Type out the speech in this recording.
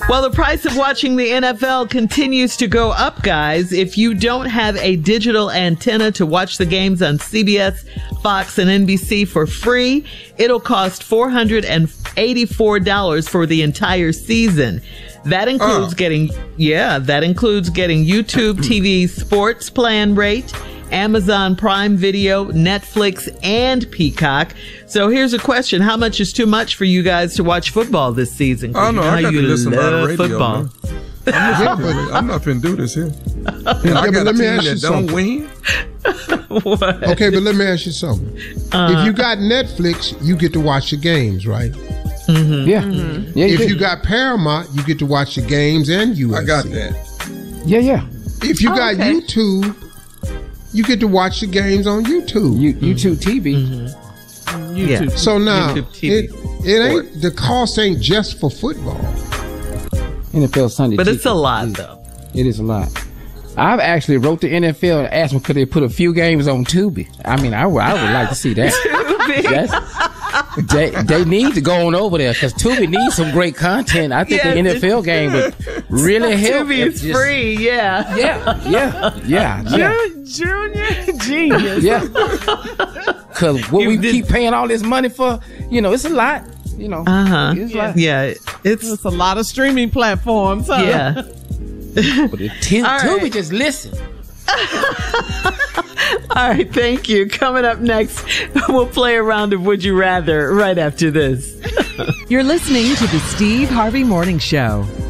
Well, the price of watching the NFL continues to go up, guys. If you don't have a digital antenna to watch the games on CBS, Fox, and NBC for free, it'll cost $484 for the entire season. That includes getting YouTube TV sports plan rate, Amazon Prime Video, Netflix, and Peacock. So here's a question. How much is too much for you guys to watch football this seson? I know. I got to listen by the radio, football. I'm not finna do this here. I got a team that don't win. Okay, but let me ask you something. If you got Netflix, you get to watch the games, right? Mm-hmm. Yeah. Mm-hmm. Yeah. If you got Paramount, you get to watch the games and UFC. I got that. Yeah. If you got YouTube, you get to watch the games on YouTube. YouTube TV. Mm-hmm. YouTube. So now YouTube it ain't, the cost ain't just for football. NFL Sunday. But it's a lot, though. It is a lot. I've actually wrote the NFL and asked them could they put a few games on Tubi. I mean, I would like to see that. They need to go on over there because Tubi needs some great content. I think the NFL game would really help. Tubi is free, Yeah. Junior genius. Yeah. Because what we keep paying all this money for, it's a lot. It's a lot of streaming platforms. Huh? Yeah. But Tubi just listen. All right, thank you. Coming up next, we'll play a round of Would You Rather right after this. You're listening to the Steve Harvey Morning Show.